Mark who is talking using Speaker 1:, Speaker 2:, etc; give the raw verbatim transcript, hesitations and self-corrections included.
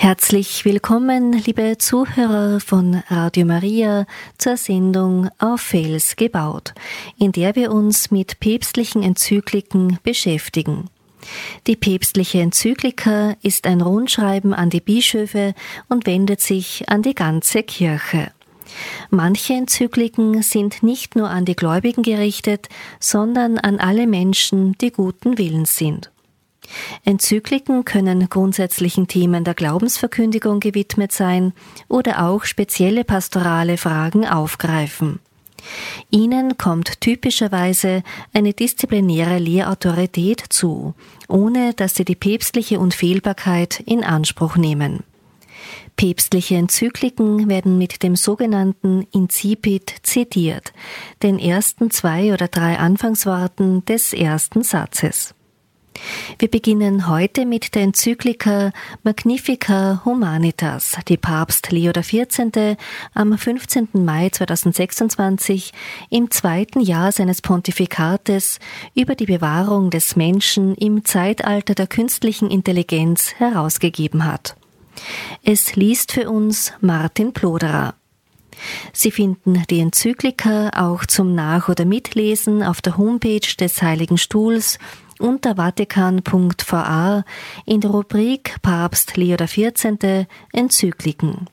Speaker 1: Herzlich willkommen, liebe Zuhörer von Radio Maria, zur Sendung Auf Fels gebaut, in der wir uns mit päpstlichen Enzykliken beschäftigen. Die päpstliche Enzyklika ist ein Rundschreiben an die Bischöfe und wendet sich an die ganze Kirche. Manche Enzykliken sind nicht nur an die Gläubigen gerichtet, sondern an alle Menschen, die guten Willens sind. Enzykliken können grundsätzlichen Themen der Glaubensverkündigung gewidmet sein oder auch spezielle pastorale Fragen aufgreifen. Ihnen kommt typischerweise eine disziplinäre Lehrautorität zu, ohne dass sie die päpstliche Unfehlbarkeit in Anspruch nehmen. Päpstliche Enzykliken werden mit dem sogenannten Incipit zitiert, den ersten zwei oder drei Anfangsworten des ersten Satzes. Wir beginnen heute mit der Enzyklika Magnificat Humanitas, die Papst Leo der vierzehnte am fünfzehnten Mai zweitausendsechsundzwanzig im zweiten Jahr seines Pontifikates über die Bewahrung des Menschen im Zeitalter der künstlichen Intelligenz herausgegeben hat. Es liest für uns Martin Ploderer. Sie finden die Enzyklika auch zum Nach- oder Mitlesen auf der Homepage des Heiligen Stuhls unter vatikan punkt v a in der Rubrik Papst Leo der vierzehnte Enzykliken.